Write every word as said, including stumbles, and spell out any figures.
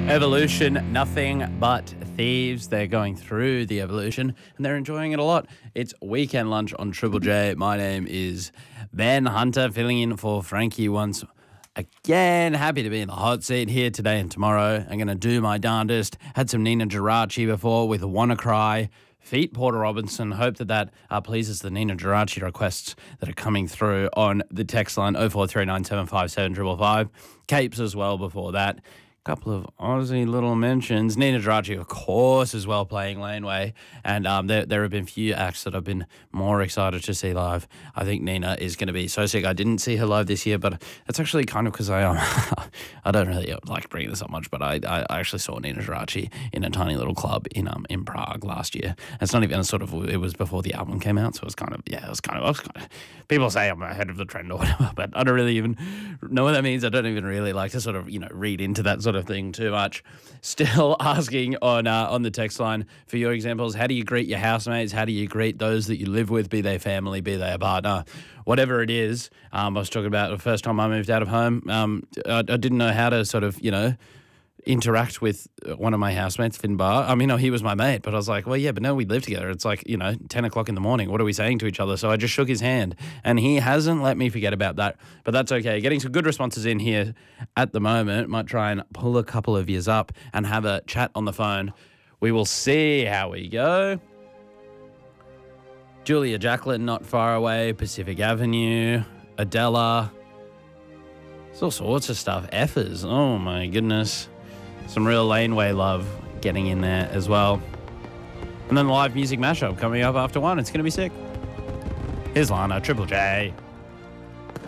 Evolution, nothing but thieves. They're going through the evolution and they're enjoying it a lot. It's Weekend Lunch on Triple J. My name is Ben Hunter, filling in for Frankie once again. Happy to be in the hot seat here today and tomorrow. I'm going to do my darndest. Had some Nina Geraci before with WannaCry. Feet Porter Robinson. Hope that that uh, pleases the Nina Geraci requests that are coming through on the text line oh four three nine seven five seven five five. Capes as well before that. Couple of Aussie little mentions. Nina Geraci, of course, as well, playing Laneway. And um, there, there have been few acts that I've been more excited to see live. I think Nina is going to be so sick. I didn't see her live this year, but it's actually kind of because I um, I don't really like bringing this up much, but I, I actually saw Nina Geraci in a tiny little club in um in Prague last year. It's not even a sort of, it was before the album came out, so it was kind of, yeah, it was kind of, I was kind of, people say I'm ahead of the trend or whatever, but I don't really even know what that means. I don't even really like to sort of, you know, read into that sort of thing too much. Still asking on uh, on the text line for your examples. How do you greet your housemates? How do you greet those that you live with, be they family, be they a partner, whatever it is? Um, I was talking about the first time I moved out of home. Um, I, I didn't know how to sort of, you know, interact with one of my housemates, Finbar. I mean, no, he was my mate, but I was like, well, yeah, but no, we live together. It's like, you know, ten o'clock in the morning. What are we saying to each other? So I just shook his hand, and he hasn't let me forget about that. But that's okay. Getting some good responses in here at the moment. Might try and pull a couple of years up and have a chat on the phone. We will see how we go. Julia Jacqueline, not far away. Pacific Avenue. Adela. There's all sorts of stuff. Effers. Oh, my goodness. Some real Laneway love getting in there as well. And then the live music mashup coming up after one. It's going to be sick. Here's Lana, Triple J.